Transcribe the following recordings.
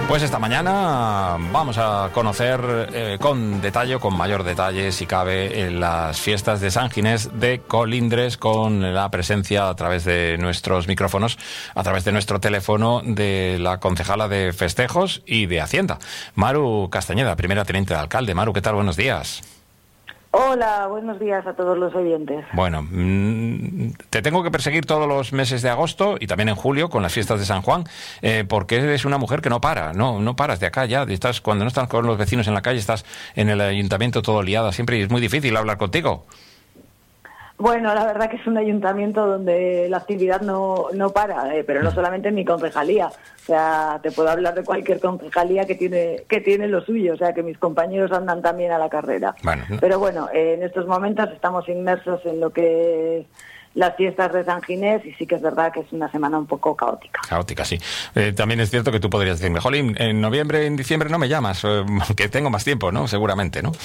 Pues esta mañana vamos a conocer con detalle, con mayor detalle, si cabe, las fiestas de San Ginés de Colindres, con la presencia a través de nuestros micrófonos, a través de nuestro teléfono, de la concejala de Festejos y de Hacienda, Maru Castañeda, primera teniente de alcalde. Maru, ¿qué tal? Buenos días. Hola, buenos días a todos los oyentes. Bueno, te tengo que perseguir todos los meses de agosto y también en julio con las fiestas de San Juan, porque eres una mujer que no para, no paras de acá ya. Estás, cuando no estás con los vecinos en la calle, estás en el ayuntamiento todo liada siempre y es muy difícil hablar contigo. Bueno, la verdad que es un ayuntamiento donde la actividad no para, pero no solamente en mi concejalía. O sea, te puedo hablar de cualquier concejalía que tiene lo suyo. O sea, que mis compañeros andan también a la carrera. Bueno. Pero bueno, en estos momentos estamos inmersos en lo que es las fiestas de San Ginés y sí que es verdad que es una semana un poco caótica. Caótica, sí. También es cierto que tú podrías decirme, jolín, en noviembre, en diciembre no me llamas, que tengo más tiempo, ¿no? Seguramente, ¿no?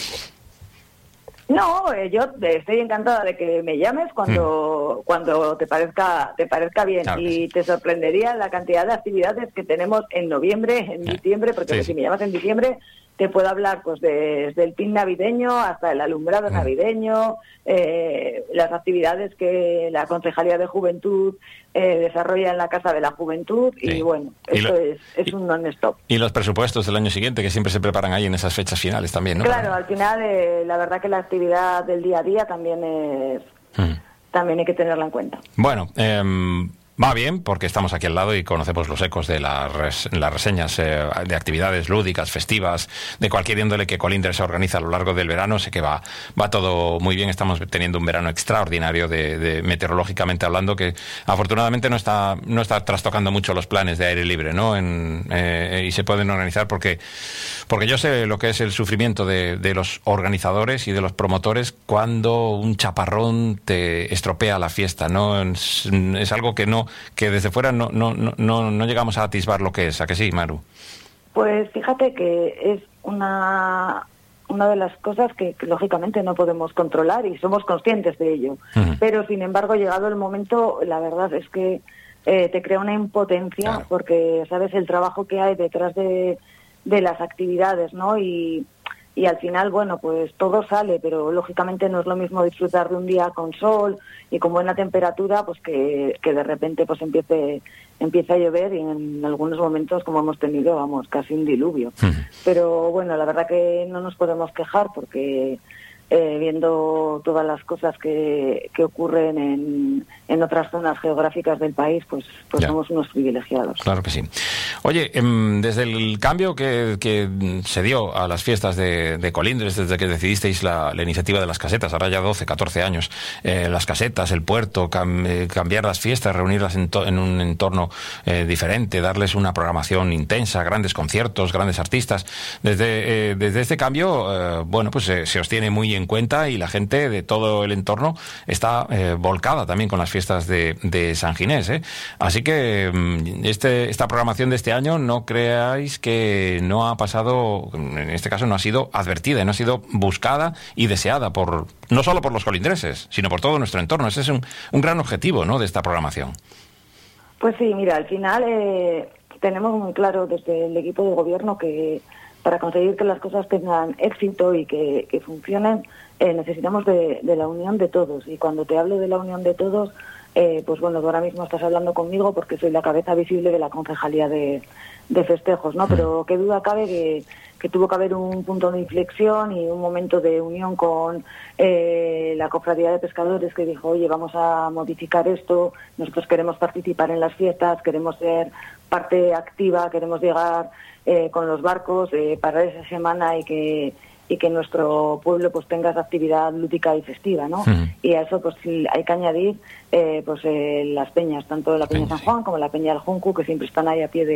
No, yo estoy encantada de que me llames cuando te parezca bien. Claro, y te sorprendería la cantidad de actividades que tenemos en noviembre, en diciembre, porque sí. si me llamas en diciembre te puedo hablar pues desde el pin navideño hasta el alumbrado navideño, las actividades que la Concejalía de Juventud desarrolla en la Casa de la Juventud, sí. Y bueno, esto es un non-stop. Y los presupuestos del año siguiente, que siempre se preparan ahí en esas fechas finales también, ¿no? Claro, al final la verdad que la actividad del día a día también también hay que tenerla en cuenta. Bueno, va bien, porque estamos aquí al lado y conocemos los ecos de las reseñas de actividades lúdicas, festivas, de cualquier índole que Colindres organiza a lo largo del verano. Sé que va todo muy bien. Estamos teniendo un verano extraordinario de meteorológicamente hablando, que afortunadamente no está trastocando mucho los planes de aire libre, ¿no? Y se pueden organizar porque yo sé lo que es el sufrimiento de los organizadores y de los promotores cuando un chaparrón te estropea la fiesta, ¿no? Es algo que desde fuera no llegamos a atisbar lo que es. ¿A que sí, Maru? Pues fíjate que es una de las cosas que lógicamente no podemos controlar y somos conscientes de ello. Uh-huh. Pero sin embargo, llegado el momento, la verdad es que te crea una impotencia, claro, porque sabes el trabajo que hay detrás de las actividades, ¿no? Y al final, bueno, pues todo sale, pero lógicamente no es lo mismo disfrutar de un día con sol y con buena temperatura, pues que de repente pues empiece a llover y en algunos momentos, como hemos tenido, vamos, casi un diluvio. Pero bueno, la verdad que no nos podemos quejar porque viendo todas las cosas que ocurren en otras zonas geográficas del país, pues somos unos privilegiados. Claro que sí. Oye, desde el cambio que se dio a las fiestas de Colindres, desde que decidisteis la iniciativa de las casetas, ahora ya 12, 14 años, las casetas, el puerto, cambiar las fiestas, reunirlas en un entorno diferente, darles una programación intensa, grandes conciertos, grandes artistas. Desde este cambio, bueno, pues se os tiene muy en cuenta y la gente de todo el entorno está volcada también con las fiestas de San Ginés, ¿eh? Así que esta programación de este año, no creáis que no ha pasado, en este caso no ha sido advertida, no ha sido buscada y deseada no solo por los colindreses, sino por todo nuestro entorno. Ese es un gran objetivo, ¿no?, de esta programación. Pues sí, mira, al final tenemos muy claro desde el equipo de gobierno que para conseguir que las cosas tengan éxito y que funcionen, necesitamos de la unión de todos. Y cuando te hablo de la unión de todos, pues bueno, tú ahora mismo estás hablando conmigo porque soy la cabeza visible de la Concejalía de Festejos, ¿no? Pero qué duda cabe que tuvo que haber un punto de inflexión y un momento de unión con la Cofradía de Pescadores, que dijo, oye, vamos a modificar esto, nosotros queremos participar en las fiestas, queremos ser parte activa, queremos llegar con los barcos para esa semana y que nuestro pueblo pues tenga esa actividad lúdica y festiva, ¿no? Uh-huh. Y a eso pues sí, hay que añadir las peñas, tanto la Peña San Juan como la Peña del Junco, que siempre están ahí a pie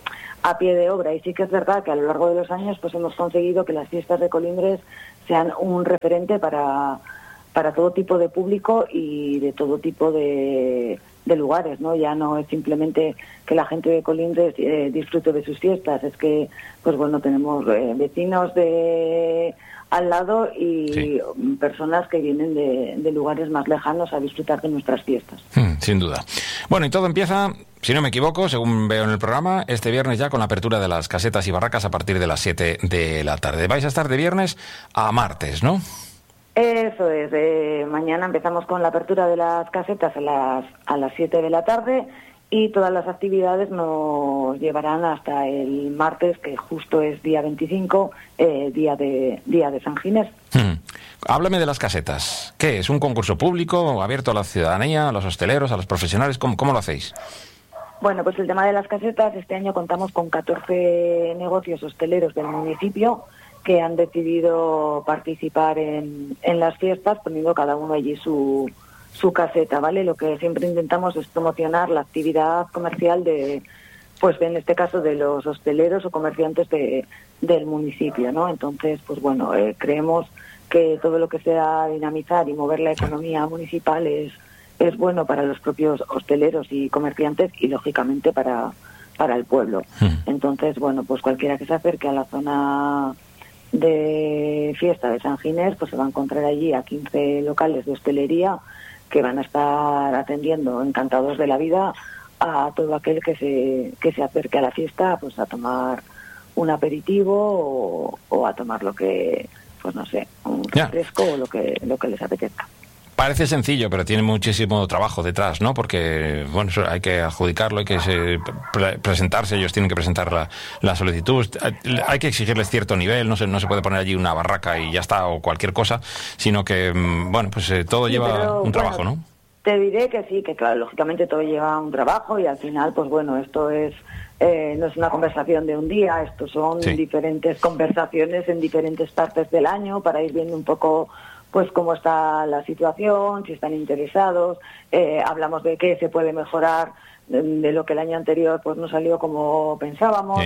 de obra. Y sí que es verdad que a lo largo de los años pues hemos conseguido que las fiestas de Colindres sean un referente para todo tipo de público y de todo tipo de lugares, ¿no? Ya no es simplemente que la gente de Colindres disfrute de sus fiestas, es que, pues bueno, tenemos vecinos de al lado y personas que vienen de lugares más lejanos a disfrutar de nuestras fiestas. Sin duda. Bueno, y todo empieza, si no me equivoco, según veo en el programa, este viernes ya con la apertura de las casetas y barracas a partir de las 7 de la tarde. Vais a estar de viernes a martes, ¿no? Eso es. Mañana empezamos con la apertura de las casetas a las 7 de la tarde y todas las actividades nos llevarán hasta el martes, que justo es día 25, día de San Ginés. Háblame de las casetas. ¿Qué es? ¿Un concurso público abierto a la ciudadanía, a los hosteleros, a los profesionales? ¿Cómo lo hacéis? Bueno, pues el tema de las casetas, este año contamos con 14 negocios hosteleros del municipio que han decidido participar en las fiestas, poniendo cada uno allí su caseta, ¿vale? Lo que siempre intentamos es promocionar la actividad comercial pues en este caso de los hosteleros o comerciantes del municipio, ¿no? Entonces, pues bueno, creemos que todo lo que sea dinamizar y mover la economía municipal es bueno para los propios hosteleros y comerciantes y lógicamente para el pueblo. Entonces, bueno, pues cualquiera que se acerque a la zona de fiesta de San Ginés, pues se va a encontrar allí a 15 locales de hostelería que van a estar atendiendo encantados de la vida a todo aquel que se acerque a la fiesta, pues a tomar un aperitivo o a tomar lo que, pues no sé, un refresco o lo que les apetezca. Parece sencillo, pero tiene muchísimo trabajo detrás, ¿no? Porque, bueno, eso hay que adjudicarlo, hay que presentarse, ellos tienen que presentar la solicitud, hay que exigirles cierto nivel, no se puede poner allí una barraca y ya está, o cualquier cosa, sino que, bueno, pues todo lleva un trabajo, ¿no? Te diré que sí, que claro, lógicamente todo lleva un trabajo y al final, pues bueno, esto es no es una conversación de un día, esto son diferentes conversaciones en diferentes partes del año para ir viendo un poco pues cómo está la situación, si están interesados, hablamos de qué se puede mejorar de lo que el año anterior pues no salió como pensábamos,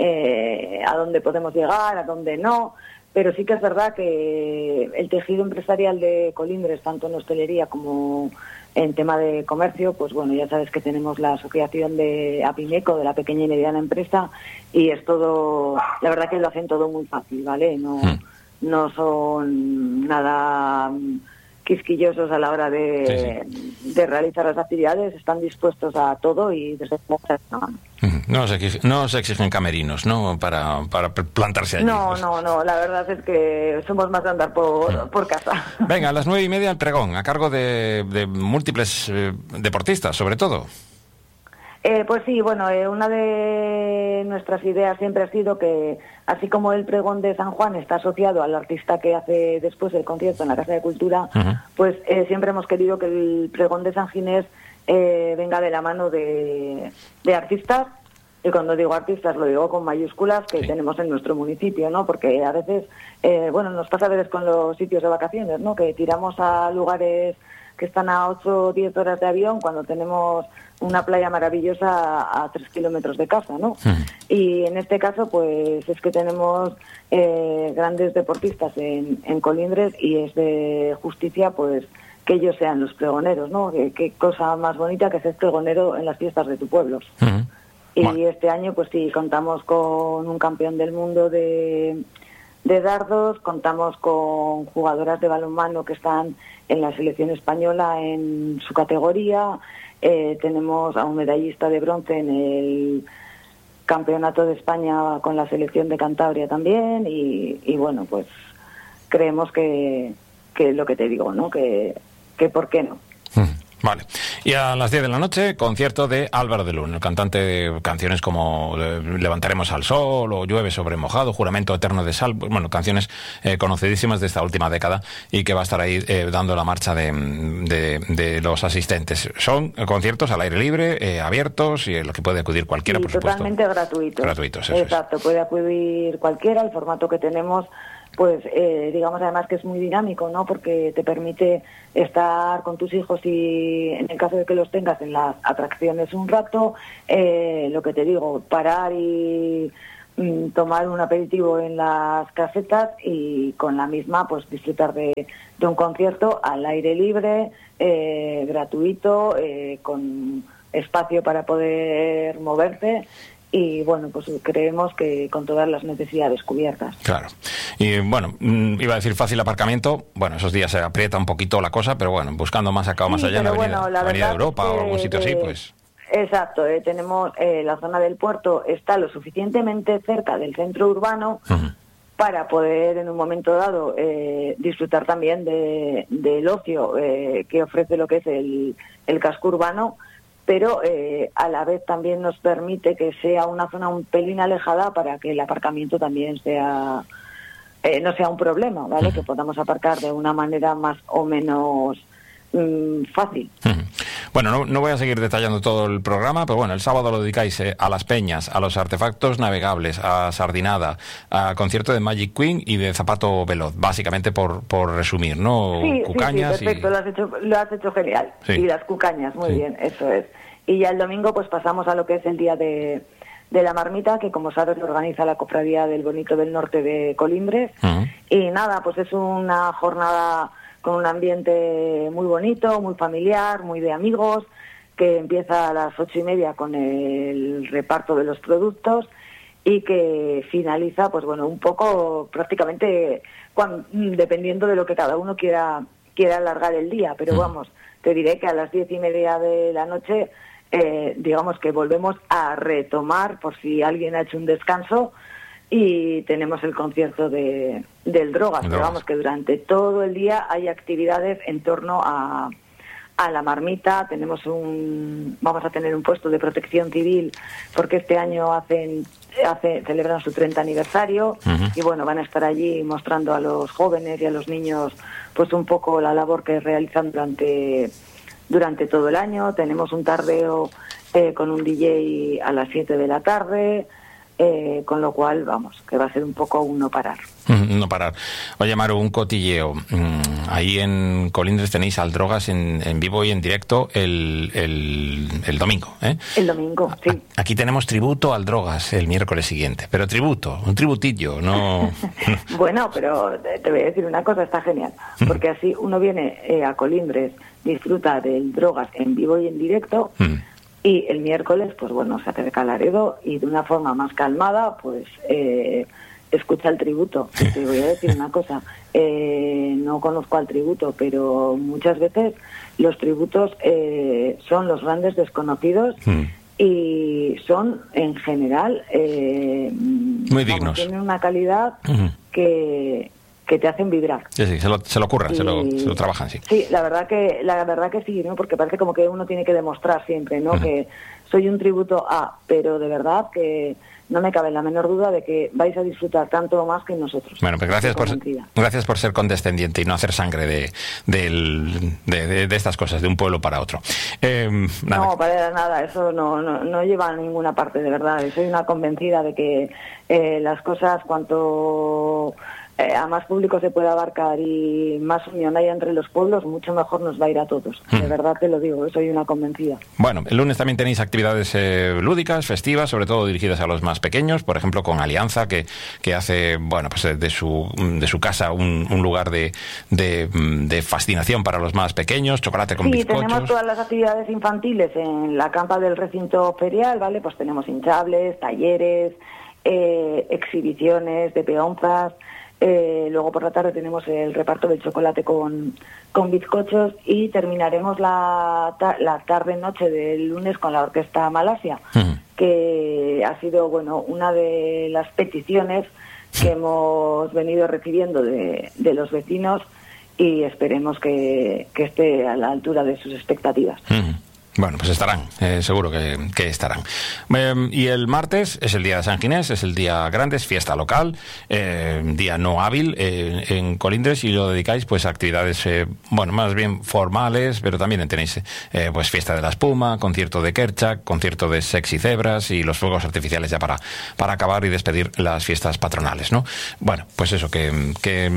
a dónde podemos llegar, a dónde no, pero sí que es verdad que el tejido empresarial de Colindres, tanto en hostelería como en tema de comercio, pues bueno, ya sabes que tenemos la asociación de APIMECO, de la pequeña y mediana empresa, y es todo, la verdad que lo hacen todo muy fácil, ¿vale? No son nada quisquillosos a la hora de realizar las actividades, están dispuestos a todo y desde no se exigen camerinos, ¿no? Para plantarse allí. No, la verdad es que somos más de andar por casa. Venga, a las 9:30 el pregón, a cargo de múltiples deportistas, sobre todo. Pues sí, bueno, una de nuestras ideas siempre ha sido que, así como el pregón de San Juan está asociado al artista que hace después el concierto en la Casa de Cultura, pues siempre hemos querido que el pregón de San Ginés venga de la mano de artistas, y cuando digo artistas lo digo con mayúsculas, que tenemos en nuestro municipio, ¿no? Porque a veces, nos pasa a veces con los sitios de vacaciones, ¿no? Que tiramos a lugares que están a 8 o 10 horas de avión cuando tenemos una playa maravillosa a 3 kilómetros de casa, ¿no? Y en este caso, pues es que tenemos grandes deportistas en Colindres y es de justicia, pues, que ellos sean los pregoneros, ¿no? Qué cosa más bonita que ser pregonero en las fiestas de tu pueblo. Y este año, pues sí, contamos con un campeón del mundo de dardos, contamos con jugadoras de balonmano que están en la selección española en su categoría, tenemos a un medallista de bronce en el Campeonato de España con la selección de Cantabria también y bueno, pues creemos que lo que te digo, ¿no? Que ¿por qué no? Vale. Y a las 10 de la noche, concierto de Álvaro de Luna, el cantante de canciones como Levantaremos al Sol o Llueve sobre mojado, Juramento Eterno de Sal, bueno, canciones conocidísimas de esta última década y que va a estar ahí dando la marcha de los asistentes. Son conciertos al aire libre, abiertos y en los que puede acudir cualquiera, por supuesto. Totalmente gratuitos. Gratuitos, eso exacto, puede acudir cualquiera, el formato que tenemos pues digamos además que es muy dinámico, ¿no? Porque te permite estar con tus hijos y en el caso de que los tengas en las atracciones un rato, lo que te digo, parar y tomar un aperitivo en las casetas y con la misma pues disfrutar de un concierto al aire libre, gratuito, con espacio para poder moverte. Y bueno, pues creemos que con todas las necesidades cubiertas. Claro. Y bueno, iba a decir fácil aparcamiento. Bueno, esos días se aprieta un poquito la cosa, pero bueno, buscando más acá o más allá en la Avenida de Europa o algún sitio así, pues... Exacto, tenemos la zona del puerto, está lo suficientemente cerca del centro urbano para poder en un momento dado disfrutar también del ocio que ofrece lo que es el casco urbano, pero a la vez también nos permite que sea una zona un pelín alejada para que el aparcamiento también sea no sea un problema, ¿vale? Que podamos aparcar de una manera más o menos fácil. Bueno, no voy a seguir detallando todo el programa, pero bueno, el sábado lo dedicáis a las peñas, a los artefactos navegables, a Sardinada, a concierto de Magic Queen y de Zapato Veloz, básicamente por resumir, ¿no? Sí, cucañas. Sí, perfecto, lo has hecho genial. Sí. Y las cucañas, muy bien, eso es. Y ya el domingo pues pasamos a lo que es el día de la marmita, que como sabes lo organiza la Cofradía del Bonito del Norte de Colindres. Y nada, pues es una jornada con un ambiente muy bonito, muy familiar, muy de amigos, que empieza a las 8:30 con el reparto de los productos y que finaliza, pues bueno, un poco prácticamente dependiendo de lo que cada uno quiera alargar el día, pero vamos, te diré que a las 10:30 de la noche, digamos que volvemos a retomar, por si alguien ha hecho un descanso, y tenemos el concierto del Drogas, pero vamos que durante todo el día hay actividades en torno a la marmita. Vamos a tener un puesto de protección civil porque este año celebran su 30 aniversario y bueno, van a estar allí mostrando a los jóvenes y a los niños pues un poco la labor que realizan durante todo el año. Tenemos un tardeo con un DJ a las 7 de la tarde. Con lo cual, vamos, que va a ser un poco un no parar. No parar. Oye, Maru, un cotilleo. Ahí en Colindres tenéis al Drogas en vivo y en directo el domingo, ¿eh? El domingo, sí. Aquí tenemos tributo al Drogas el miércoles siguiente, pero un tributillo, no... Bueno, pero te voy a decir una cosa, está genial, porque así uno viene a Colindres, disfruta del Drogas en vivo y en directo, y el miércoles, pues bueno, se acerca a Laredo y de una forma más calmada, pues escucha el tributo. Te voy a decir una cosa, no conozco al tributo, pero muchas veces los tributos son los grandes desconocidos y son, en general, muy dignos. Tienen una calidad que te hacen vibrar. Sí, se lo curran, se lo trabajan, sí. Sí, la verdad que sí, ¿no? Porque parece como que uno tiene que demostrar siempre, ¿no? Que soy un tributo a, pero de verdad que no me cabe la menor duda de que vais a disfrutar tanto o más que nosotros. Bueno, pues gracias por ser condescendiente y no hacer sangre de estas cosas, de un pueblo para otro. Nada. No, para nada, eso no lleva a ninguna parte, de verdad. Soy una convencida de que las cosas, cuanto a más público se pueda abarcar y más unión haya entre los pueblos, mucho mejor nos va a ir a todos. De verdad te lo digo, soy una convencida. Bueno, el lunes también tenéis actividades lúdicas, festivas, sobre todo dirigidas a los más pequeños, por ejemplo con Alianza, que hace, bueno, pues de su casa un lugar de fascinación para los más pequeños, chocolate con bizcochos. Sí, tenemos todas las actividades infantiles en la campa del recinto ferial, ¿vale? Pues tenemos hinchables, talleres, exhibiciones de peonzas. Luego por la tarde tenemos el reparto del chocolate con bizcochos y terminaremos la tarde-noche del lunes con la Orquesta Malasia, que ha sido, bueno, una de las peticiones que hemos venido recibiendo de los vecinos y esperemos que esté a la altura de sus expectativas. Bueno, pues estarán, seguro que estarán. Y el martes es el día de San Ginés, es el día grande, es fiesta local, día no hábil en Colindres, y lo dedicáis pues a actividades, bueno, más bien formales, pero también tenéis pues fiesta de la espuma, concierto de Kerchak, concierto de Sexy Cebras y los fuegos artificiales ya para acabar y despedir las fiestas patronales, ¿no? Bueno, pues eso, que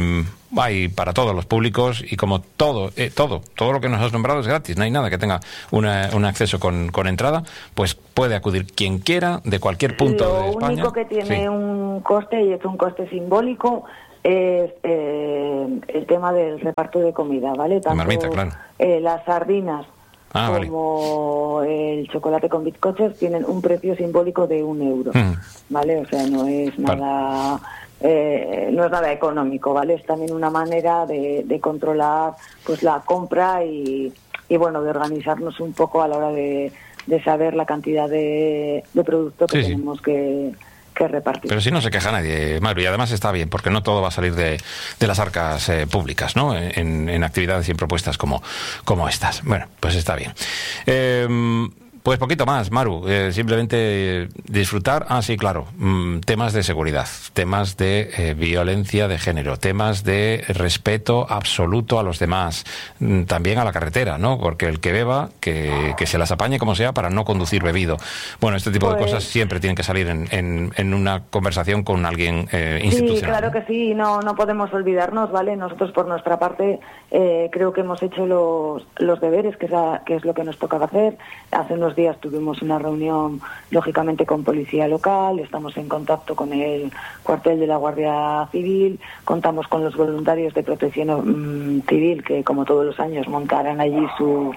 hay para todos los públicos y como todo lo que nos has nombrado es gratis, no hay nada que tenga un acceso con entrada, pues puede acudir quien quiera de cualquier punto de España. Lo único que tiene un coste, y es un coste simbólico, es el tema del reparto de comida, ¿vale? Tanto marmita, claro. Las sardinas como el chocolate con bizcochos tienen un precio simbólico de 1 euro, ¿vale? O sea, no es nada... no es nada económico, ¿vale? Es también una manera de controlar pues la compra y bueno, de organizarnos un poco a la hora de saber la cantidad de producto que tenemos que repartir. Pero si no se queja nadie, Maru, y además está bien, porque no todo va a salir de las arcas públicas, ¿no? En actividades y en propuestas como estas. Bueno, pues está bien. Pues poquito más, Maru, simplemente disfrutar. Sí, claro, temas de seguridad, temas de violencia de género, temas de respeto absoluto a los demás, también a la carretera, ¿no? Porque el que beba, que se las apañe como sea para no conducir bebido. Bueno, este tipo de cosas siempre tienen que salir en una conversación con alguien institucional. Sí, claro que sí, no podemos olvidarnos, ¿vale? Nosotros por nuestra parte creo que hemos hecho los deberes, que es lo que nos tocaba hacer. Hace unos días tuvimos una reunión, lógicamente, con policía local, estamos en contacto con el cuartel de la Guardia Civil, contamos con los voluntarios de protección civil que, como todos los años, montarán allí su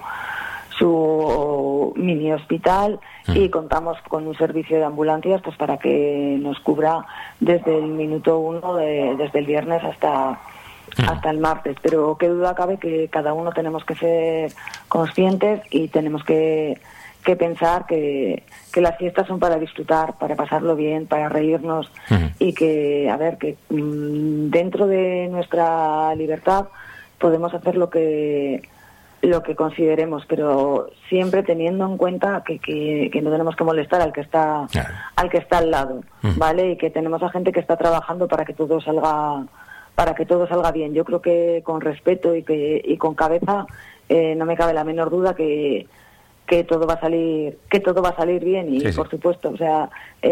mini hospital y contamos con un servicio de ambulancias pues para que nos cubra desde el minuto 1, desde el viernes hasta el martes, pero qué duda cabe que cada uno tenemos que ser conscientes y tenemos que pensar que las fiestas son para disfrutar, para pasarlo bien, para reírnos y que, a ver, que dentro de nuestra libertad podemos hacer lo que consideremos, pero siempre teniendo en cuenta que no tenemos que molestar al que está al lado, ¿vale? Y que tenemos a gente que está trabajando para que todo salga bien. Yo creo que con respeto y con cabeza no me cabe la menor duda que todo va a salir bien y por supuesto, o sea,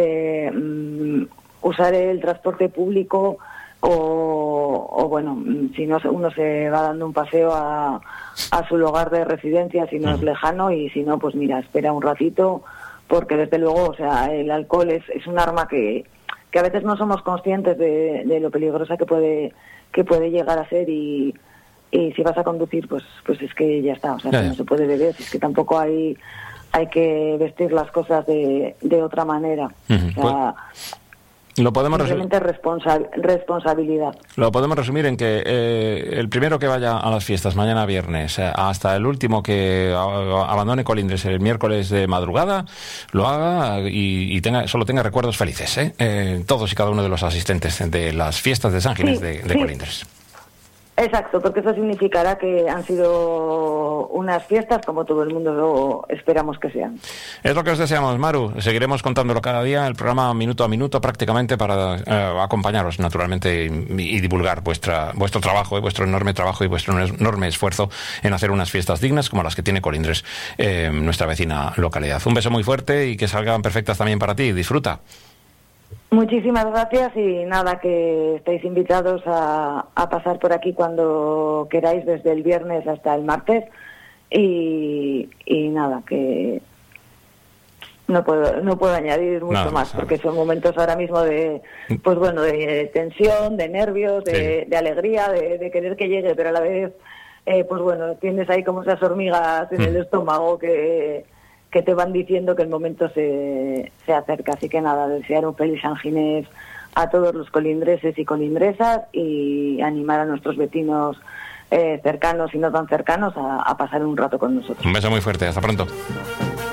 usar el transporte público o bueno, si no, uno se va dando un paseo a su lugar de residencia si no es lejano, y si no, pues mira, espera un ratito, porque desde luego, o sea, el alcohol es un arma que a veces no somos conscientes de lo peligrosa que puede llegar a ser, y si vas a conducir, pues es que ya está, o sea, no se puede beber, es que tampoco hay que vestir las cosas de otra manera. O sea, lo podemos simplemente responsabilidad. Lo podemos resumir en que el primero que vaya a las fiestas mañana viernes hasta el último que abandone Colindres el miércoles de madrugada, lo haga y solo tenga recuerdos felices, todos y cada uno de los asistentes de las fiestas de San Ginés de Colindres. Exacto, porque eso significará que han sido unas fiestas como todo el mundo lo esperamos que sean. Es lo que os deseamos, Maru. Seguiremos contándolo cada día, el programa minuto a minuto prácticamente, para acompañaros naturalmente y divulgar vuestro trabajo, vuestro enorme trabajo y vuestro enorme esfuerzo en hacer unas fiestas dignas como las que tiene Colindres, nuestra vecina localidad. Un beso muy fuerte y que salgan perfectas también para ti. Disfruta. Muchísimas gracias, y nada, que estáis invitados a pasar por aquí cuando queráis, desde el viernes hasta el martes, y nada, que no puedo añadir mucho más, porque son momentos ahora mismo de tensión, de nervios, de alegría, de querer que llegue, pero a la vez tienes ahí como esas hormigas en el estómago que te van diciendo que el momento se acerca. Así que nada, desear un feliz San Ginés a todos los colindreses y colindresas, y animar a nuestros vecinos cercanos y no tan cercanos a pasar un rato con nosotros. Un beso muy fuerte, hasta pronto.